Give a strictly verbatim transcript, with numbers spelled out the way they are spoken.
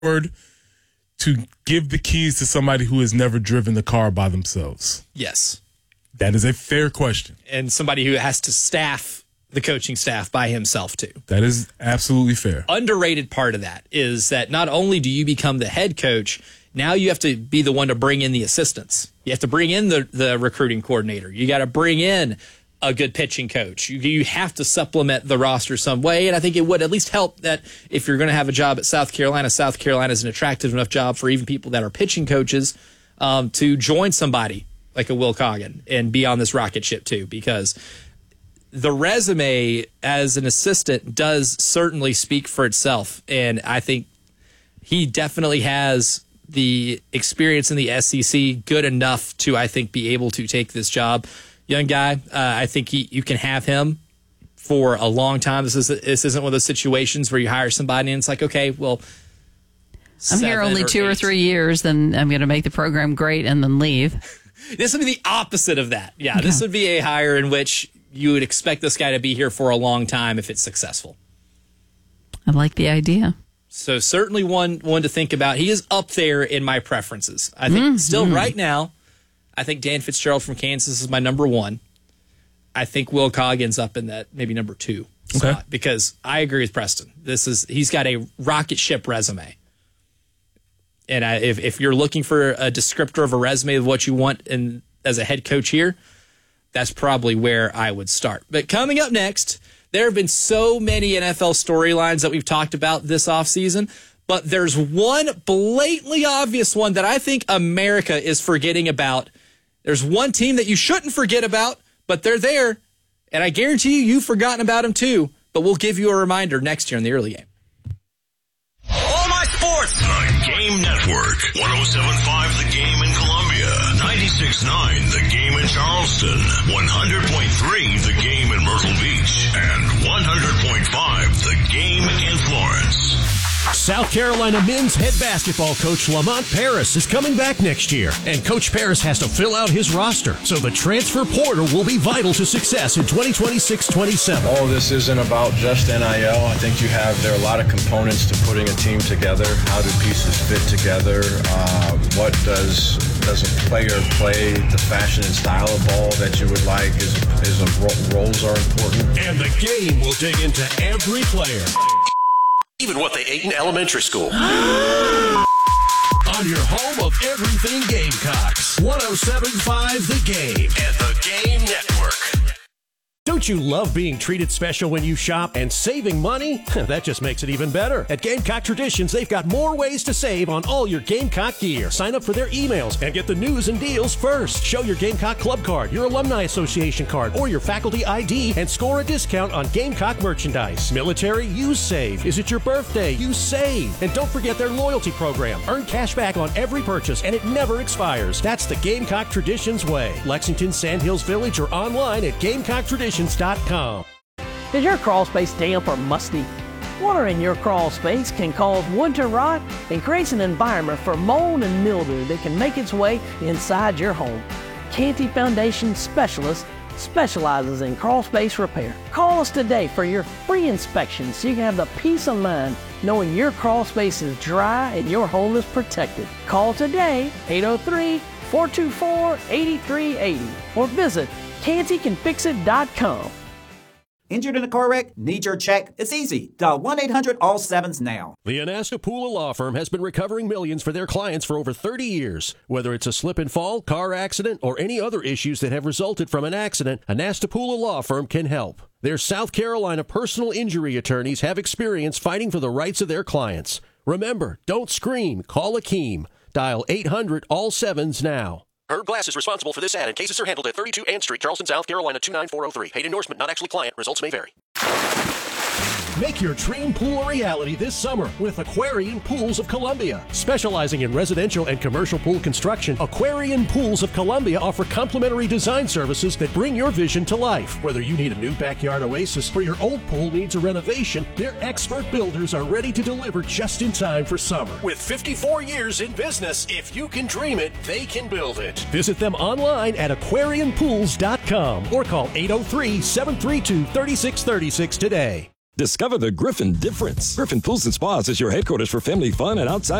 word to give the keys to somebody who has never driven the car by themselves? Yes. That is a fair question. And somebody who has to staff the coaching staff by himself, too. That is absolutely fair. Underrated part of that is that not only do you become the head coach, now you have to be the one to bring in the assistants. You have to bring in the, the recruiting coordinator. You got to bring in a good pitching coach. You, you have to supplement the roster some way, and I think it would at least help that if you're going to have a job at South Carolina, South Carolina is an attractive enough job for even people that are pitching coaches um, to join somebody like a Will Coggin and be on this rocket ship too, because the resume as an assistant does certainly speak for itself, and I think he definitely has the experience in the S E C good enough to, I think, be able to take this job. Young guy, uh, I think he, you can have him for a long time. This is this isn't one of those situations where you hire somebody and it's like, okay, well, I'm here only or two eight. or three years, then I'm going to make the program great and then leave. This would be the opposite of that. Yeah, Okay. This would be a hire in which you would expect this guy to be here for a long time if it's successful. I like the idea. So certainly one one to think about. He is up there in my preferences. I think Mm-hmm. still right now, I think Dan Fitzgerald from Kansas is my number one. I think Will Coggin's up in that maybe number two Okay. spot because I agree with Preston. This is he's got a rocket ship resume. And I, if if you're looking for a descriptor of a resume of what you want in as a head coach here, that's probably where I would start. But coming up next, there have been so many N F L storylines that we've talked about this offseason, but there's one blatantly obvious one that I think America is forgetting about. There's one team that you shouldn't forget about, but they're there, and I guarantee you you've forgotten about them too, but we'll give you a reminder next year in the early game. All my sports. The Game Network. one oh seven point five The Game in Columbia. ninety-six point nine The Game in Charleston. one hundred point three The Game in Myrtle Beach. And one hundred point five The Game in Florence. South Carolina men's head basketball coach Lamont Paris is coming back next year, and Coach Paris has to fill out his roster, so the transfer portal will be vital to success in twenty twenty-six twenty-seven. All this isn't about just N I L. I think you have, there are a lot of components to putting a team together. How do pieces fit together? Uh, what does does a player play? The fashion and style of ball that you would like is, is a, roles are important. And the game will dig into every player. Even what they ate in elementary school. On your home of everything Gamecocks. one oh seven point five The Game and The Game Network. Don't you love being treated special when you shop and saving money? That just makes it even better. At Gamecock Traditions, they've got more ways to save on all your Gamecock gear. Sign up for their emails and get the news and deals first. Show your Gamecock Club card, your Alumni Association card, or your faculty I D and score a discount on Gamecock merchandise. Military, you save. Is it your birthday? You save. And don't forget their loyalty program. Earn cash back on every purchase and it never expires. That's the Gamecock Traditions way. Lexington, Sandhills Village, or online at Gamecock Traditions dot com. Is your crawl space damp or musty? Water in your crawl space can cause wood to rot and creates an environment for mold and mildew that can make its way inside your home. Canty Foundation Specialist specializes in crawl space repair. Call us today for your free inspection so you can have the peace of mind knowing your crawl space is dry and your home is protected. Call today, eight oh three, four two four, eight three eight oh, or visit canty can fix it dot com. Injured in a car wreck? Need your check? It's easy. Dial one eight hundred all sevens now. The Anastapula Law Firm has been recovering millions for their clients for over thirty years. Whether it's a slip and fall, car accident, or any other issues that have resulted from an accident, Anastapula Law Firm can help. Their South Carolina personal injury attorneys have experience fighting for the rights of their clients. Remember, don't scream. Call Akeem. Dial eight hundred all sevens now. Herb Glass is responsible for this ad, and cases are handled at thirty-two Ann Street, Charleston, South Carolina, two nine four oh three. Paid endorsement, not actually client. Results may vary. Make your dream pool a reality this summer with Aquarian Pools of Columbia. Specializing in residential and commercial pool construction, Aquarian Pools of Columbia offer complimentary design services that bring your vision to life. Whether you need a new backyard oasis or your old pool needs a renovation, their expert builders are ready to deliver just in time for summer. With fifty-four years in business, if you can dream it, they can build it. Visit them online at aquarian pools dot com or call eight oh three, seven three two, three six three six today. Discover the Griffin difference. Griffin Pools and Spas is your headquarters for family fun and outside